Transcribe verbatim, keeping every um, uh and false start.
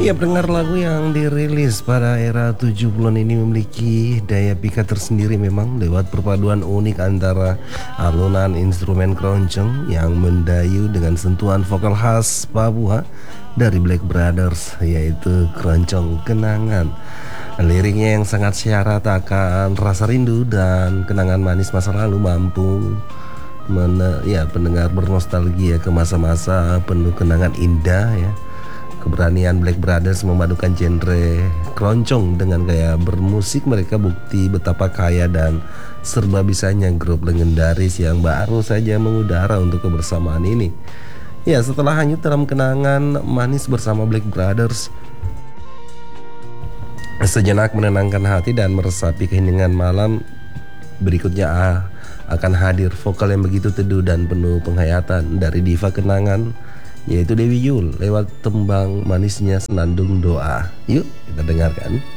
Ya, pendengar lagu yang dirilis pada era tujuh puluhan ini memiliki daya pikat tersendiri memang lewat perpaduan unik antara alunan instrumen keroncong yang mendayu dengan sentuhan vokal khas Papua dari Black Brothers, yaitu Keroncong Kenangan. Liriknya yang sangat syarat akan rasa rindu dan kenangan manis masa lalu mampu men- ya pendengar bernostalgia ke masa-masa penuh kenangan indah ya. Keberanian Black Brothers memadukan genre keroncong dengan gaya bermusik mereka bukti betapa kaya dan serba bisanya grup legendaris yang baru saja mengudara untuk kebersamaan ini. Ya, setelah hanyut dalam kenangan manis bersama Black Brothers, sejenak menenangkan hati dan meresapi keheningan malam, berikutnya ah, akan hadir vokal yang begitu teduh dan penuh penghayatan dari diva kenangan, yaitu Dewi Yull lewat tembang manisnya Senandung Doa. Yuk kita dengarkan.